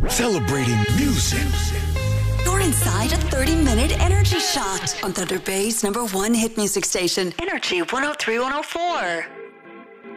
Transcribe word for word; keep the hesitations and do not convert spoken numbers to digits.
Celebrating music. You're inside a thirty-minute energy shot on Thunder Bay's number one hit music station, Energy one oh three point one oh four.